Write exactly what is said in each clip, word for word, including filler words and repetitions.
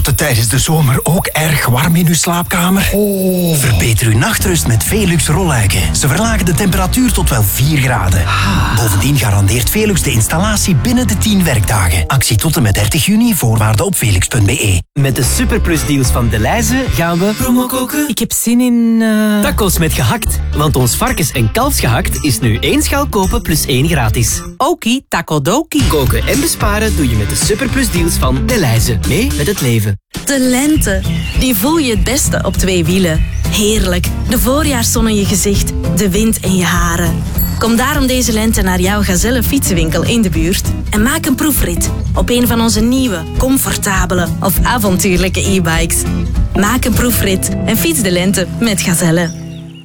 Wordt het tijdens de zomer ook erg warm in uw slaapkamer? Oh. Verbeter uw nachtrust met Velux rolluiken. Ze verlagen de temperatuur tot wel vier graden. Ah. Bovendien garandeert Velux de installatie binnen de tien werkdagen. Actie tot en met dertig juni, voorwaarden op velux punt b e. Met de superplusdeals van Delhaize gaan we promo koken. Ik heb zin in... Uh... Tacos met gehakt. Want ons varkens- en kalfsgehakt is nu één schaal kopen plus één gratis. Okie, takodoki. Koken en besparen doe je met de superplusdeals van Delhaize. Mee met het leven. De lente. Die voel je het beste op twee wielen. Heerlijk. De voorjaarszon in je gezicht. De wind in je haren. Kom daarom deze lente naar jouw Gazelle fietsenwinkel in de buurt. En maak een proefrit op een van onze nieuwe, comfortabele of avontuurlijke e-bikes. Maak een proefrit en fiets de lente met Gazelle.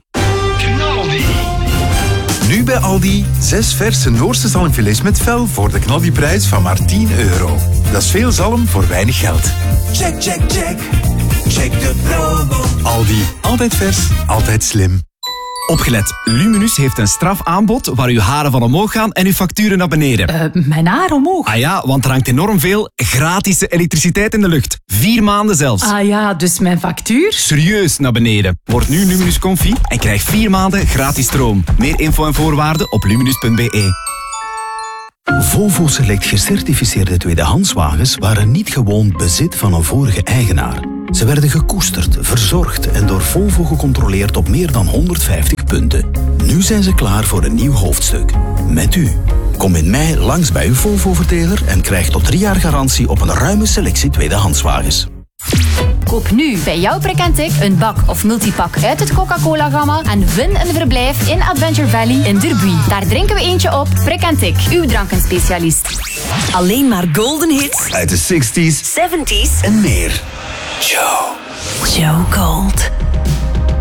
Nu bij Aldi, zes verse Noorse zalmfilets met vel voor de knaldiprijs van maar tien euro. Dat is veel zalm voor weinig geld. Check, check, check. Check de promo. Aldi, altijd vers, altijd slim. Opgelet, Luminus heeft een strafaanbod waar uw haren van omhoog gaan en uw facturen naar beneden. Uh, mijn haar omhoog? Ah ja, want er hangt enorm veel gratis elektriciteit in de lucht. Vier maanden zelfs. Ah ja, dus mijn factuur? Serieus naar beneden. Word nu Luminus Comfy en krijg vier maanden gratis stroom. Meer info en voorwaarden op luminus punt b e. Volvo Select gecertificeerde tweedehandswagens waren niet gewoon bezit van een vorige eigenaar. Ze werden gekoesterd, verzorgd en door Volvo gecontroleerd op meer dan honderdvijftig punten. Nu zijn ze klaar voor een nieuw hoofdstuk. Met u. Kom in mei langs bij uw Volvo-verteler en krijg tot drie jaar garantie op een ruime selectie tweedehandswagens. Koop nu bij jouw Precantic een bak of multipak uit het Coca-Cola-gamma en win een verblijf in Adventure Valley in Derby. Daar drinken we eentje op. Precantic, uw drankenspecialist. Alleen maar golden hits Uit de zestig's, zeventig's en meer. Joe. Joe Gold.